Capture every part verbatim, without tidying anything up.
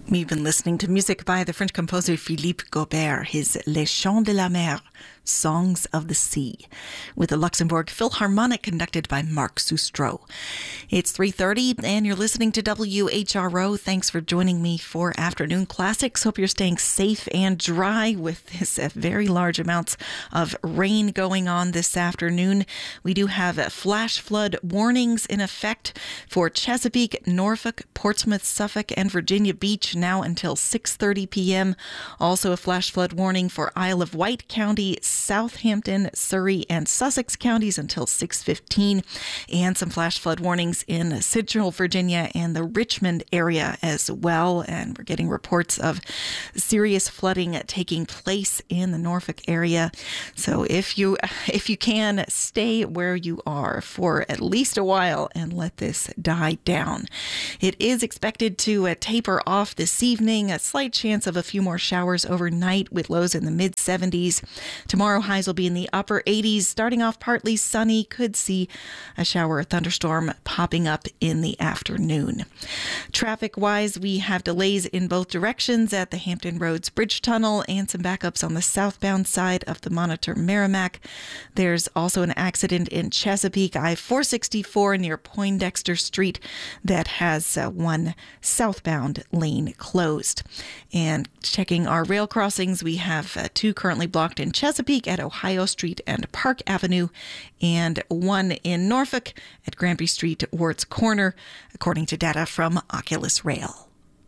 We've been listening to music by the French composer Philippe Gaubert, his Les Chants de la Mer, Songs of the Sea, with the Luxembourg Philharmonic conducted by Marc Soustreau. It's three thirty and you're listening to W H R O. Thanks for joining me for Afternoon Classics. Hope you're staying safe and dry with this uh, very large amounts of rain going on this afternoon. We do have uh, flash flood warnings in effect for Chesapeake, Norfolk, Portsmouth, Suffolk, and Virginia Beach now until six thirty p.m. Also a flash flood warning for Isle of Wight County, Southampton, Surrey, and Sussex counties until six fifteen, and some flash flood warnings in Central Virginia and the Richmond area as well. And we're getting reports of serious flooding taking place in the Norfolk area. So if you if you can, stay where you are for at least a while and let this die down. It is expected to uh, taper off this evening. A slight chance of a few more showers overnight with lows in the mid seventies. Tomorrow, highs will be in the upper eighties. Starting off partly sunny, could see a shower or thunderstorm popping up in the afternoon. Traffic-wise, we have delays in both directions at the Hampton Roads Bridge Tunnel and some backups on the southbound side of the Monitor Merrimack. There's also an accident in Chesapeake, I four sixty-four near Poindexter Street, that has uh, one southbound lane closed. And checking our rail crossings, we have uh, two currently blocked in Chesapeake at Ohio Street and Park Avenue, and one in Norfolk at Granby Street, Wards Corner, according to data from Oculus Rail.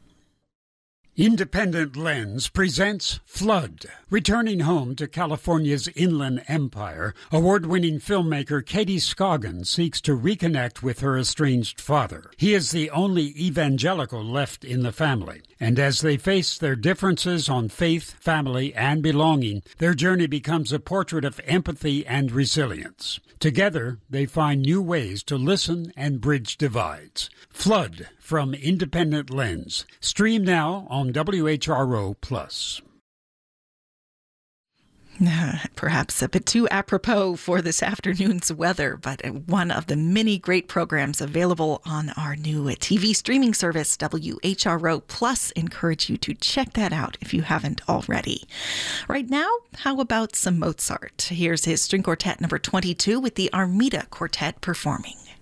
Independent Lens presents Flood. Returning home to California's Inland Empire, award-winning filmmaker Katie Scoggin seeks to reconnect with her estranged father. He is the only evangelical left in the family, and as they face their differences on faith, family, and belonging, their journey becomes a portrait of empathy and resilience. Together, they find new ways to listen and bridge divides. Flood from Independent Lens. Stream now on W H R O Plus. Perhaps a bit too apropos for this afternoon's weather, but one of the many great programs available on our new T V streaming service, W H R O Plus. Encourage you to check that out if you haven't already. Right now, how about some Mozart? Here's his string quartet number twenty-two with the Armida Quartet performing.